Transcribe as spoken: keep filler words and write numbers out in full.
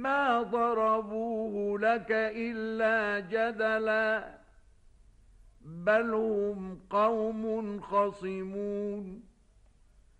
ما ضربوه لك إلا جدلا بل هم قوم خصمون